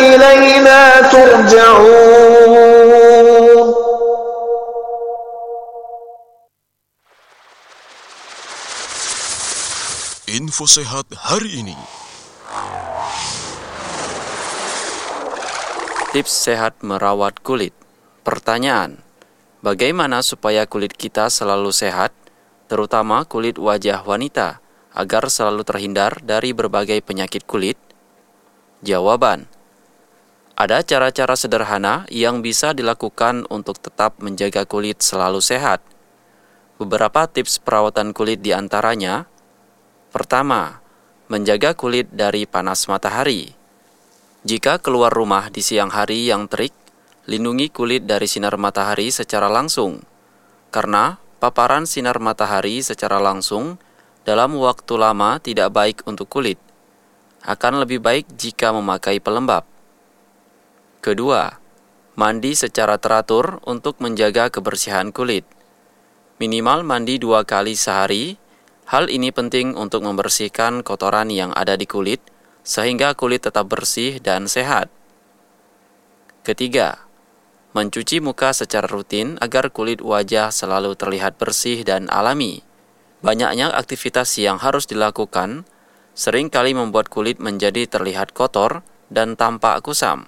إلينا ترجعون. Info sehat hari ini. Tips sehat merawat kulit. Pertanyaan, bagaimana supaya kulit kita selalu sehat, terutama kulit wajah wanita, agar selalu terhindar dari berbagai penyakit kulit? Jawaban, ada cara-cara sederhana yang bisa dilakukan untuk tetap menjaga kulit selalu sehat. Beberapa tips perawatan kulit diantaranya: pertama, menjaga kulit dari panas matahari. Jika keluar rumah di siang hari yang terik, lindungi kulit dari sinar matahari secara langsung. Karena paparan sinar matahari secara langsung dalam waktu lama tidak baik untuk kulit. Akan lebih baik jika memakai pelembab. Kedua, mandi secara teratur untuk menjaga kebersihan kulit. Minimal mandi 2 kali sehari. Hal ini penting untuk membersihkan kotoran yang ada di kulit, sehingga kulit tetap bersih dan sehat. Ketiga, mencuci muka secara rutin agar kulit wajah selalu terlihat bersih dan alami. Banyaknya aktivitas yang harus dilakukan, seringkali membuat kulit menjadi terlihat kotor dan tampak kusam.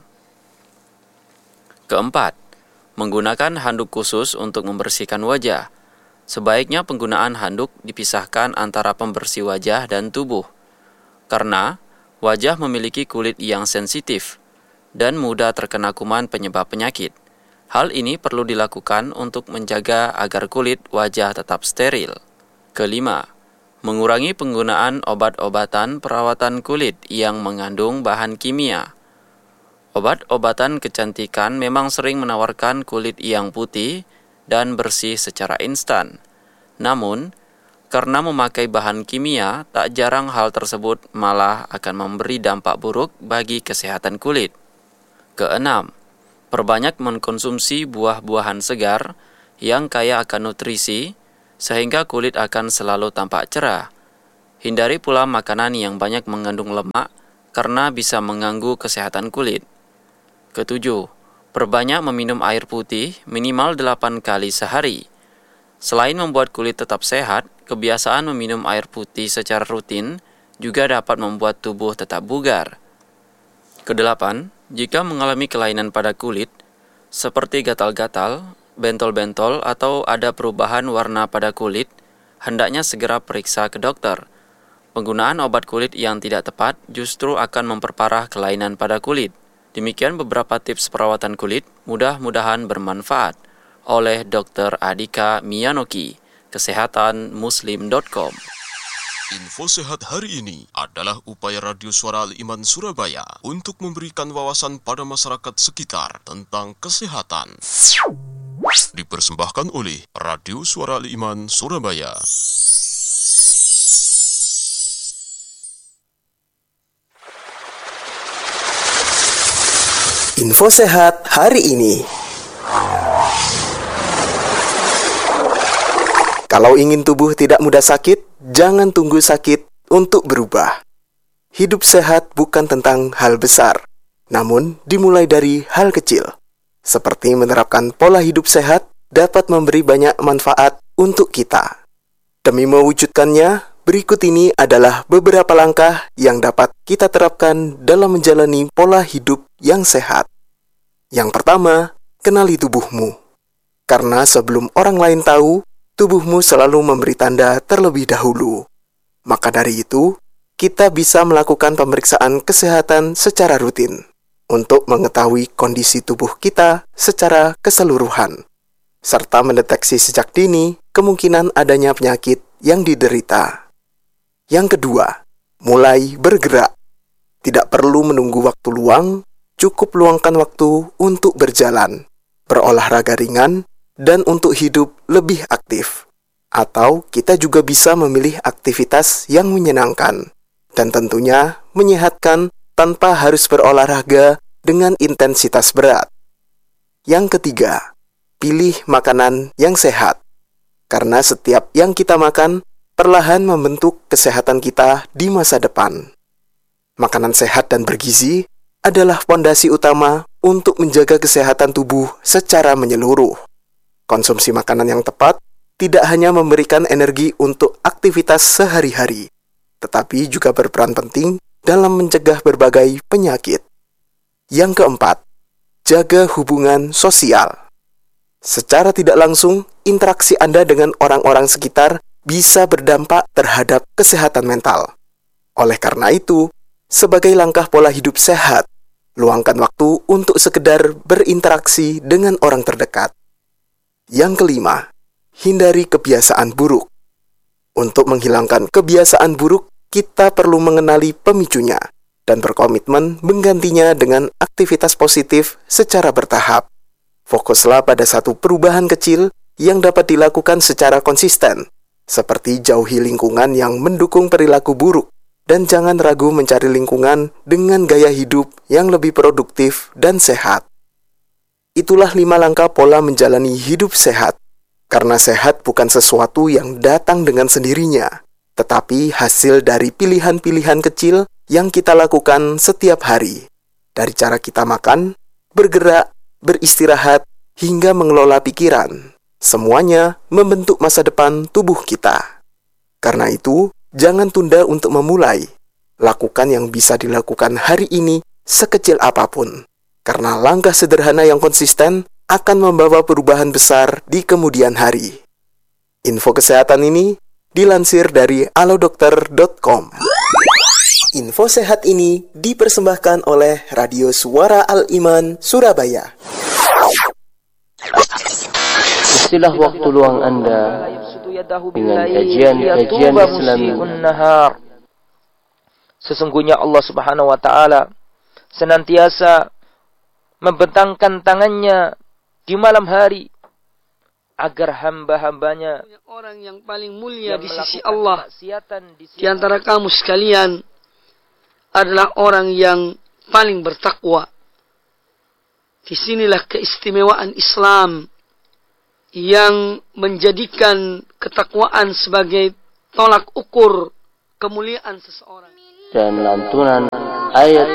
Keempat, menggunakan handuk khusus untuk membersihkan wajah. Sebaiknya penggunaan handuk dipisahkan antara pembersih wajah dan tubuh, karena wajah memiliki kulit yang sensitif dan mudah terkena kuman penyebab penyakit. Hal ini perlu dilakukan untuk menjaga agar kulit wajah tetap steril. Kelima, mengurangi penggunaan obat-obatan perawatan kulit yang mengandung bahan kimia. Obat-obatan kecantikan memang sering menawarkan kulit yang putih dan bersih secara instan. Namun, karena memakai bahan kimia, tak jarang hal tersebut malah akan memberi dampak buruk bagi kesehatan kulit. Keenam, perbanyak mengkonsumsi buah-buahan segar yang kaya akan nutrisi, sehingga kulit akan selalu tampak cerah. Hindari pula makanan yang banyak mengandung lemak, karena bisa mengganggu kesehatan kulit. Ketujuh, perbanyak meminum air putih minimal 8 kali sehari. Selain membuat kulit tetap sehat, kebiasaan meminum air putih secara rutin juga dapat membuat tubuh tetap bugar. Kedelapan, jika mengalami kelainan pada kulit, seperti gatal-gatal, bentol-bentol, atau ada perubahan warna pada kulit, hendaknya segera periksa ke dokter. Penggunaan obat kulit yang tidak tepat justru akan memperparah kelainan pada kulit. Demikian beberapa tips perawatan kulit, mudah-mudahan bermanfaat, oleh Dr. Adika Miyanoki, kesehatanmuslim.com. Info sehat hari ini adalah upaya Radio Suara Al-Iman Surabaya untuk memberikan wawasan pada masyarakat sekitar tentang kesehatan. Dipersembahkan oleh Radio Suara Al-Iman Surabaya. Info sehat hari ini. Kalau ingin tubuh tidak mudah sakit, jangan tunggu sakit untuk berubah. Hidup sehat bukan tentang hal besar, namun dimulai dari hal kecil. Seperti menerapkan pola hidup sehat dapat memberi banyak manfaat untuk kita. Demi mewujudkannya, berikut ini adalah beberapa langkah yang dapat kita terapkan dalam menjalani pola hidup yang sehat. Yang pertama, kenali tubuhmu. Karena sebelum orang lain tahu, tubuhmu selalu memberi tanda terlebih dahulu. Maka dari itu, kita bisa melakukan pemeriksaan kesehatan secara rutin untuk mengetahui kondisi tubuh kita secara keseluruhan, serta mendeteksi sejak dini kemungkinan adanya penyakit yang diderita. Yang kedua, mulai bergerak. Tidak perlu menunggu waktu luang, cukup luangkan waktu untuk berjalan, berolahraga ringan, dan untuk hidup lebih aktif. Atau kita juga bisa memilih aktivitas yang menyenangkan, dan tentunya menyehatkan tanpa harus berolahraga dengan intensitas berat. Yang ketiga, pilih makanan yang sehat. Karena setiap yang kita makan perlahan membentuk kesehatan kita di masa depan. Makanan sehat dan bergizi adalah fondasi utama untuk menjaga kesehatan tubuh secara menyeluruh. Konsumsi makanan yang tepat tidak hanya memberikan energi untuk aktivitas sehari-hari, tetapi juga berperan penting dalam mencegah berbagai penyakit. Yang keempat, jaga hubungan sosial. Secara tidak langsung, interaksi Anda dengan orang-orang sekitar bisa berdampak terhadap kesehatan mental. Oleh karena itu, sebagai langkah pola hidup sehat, luangkan waktu untuk sekedar berinteraksi dengan orang terdekat. Yang kelima, hindari kebiasaan buruk. Untuk menghilangkan kebiasaan buruk, kita perlu mengenali pemicunya dan berkomitmen menggantinya dengan aktivitas positif secara bertahap. Fokuslah pada satu perubahan kecil yang dapat dilakukan secara konsisten, seperti jauhi lingkungan yang mendukung perilaku buruk, dan jangan ragu mencari lingkungan dengan gaya hidup yang lebih produktif dan sehat. Itulah 5 langkah pola menjalani hidup sehat, karena sehat bukan sesuatu yang datang dengan sendirinya, tetapi hasil dari pilihan-pilihan kecil yang kita lakukan setiap hari. Dari cara kita makan, bergerak, beristirahat, hingga mengelola pikiran. Semuanya membentuk masa depan tubuh kita. Karena itu, jangan tunda untuk memulai. Lakukan yang bisa dilakukan hari ini sekecil apapun. Karena langkah sederhana yang konsisten akan membawa perubahan besar di kemudian hari. Info kesehatan ini dilansir dari alodokter.com. Info sehat ini dipersembahkan oleh Radio Suara Al-Iman Surabaya. Istilah waktu luang Anda dengan kajian-kajian Islami. Sesungguhnya Allah Subhanahu wa taala senantiasa membentangkan tangannya di malam hari agar hamba-hambanya, orang yang paling mulia di sisi Allah di antara kamu sekalian adalah orang yang paling bertakwa. Disinilah keistimewaan Islam yang menjadikan ketakwaan sebagai tolak ukur kemuliaan seseorang. Dan lantunan ayat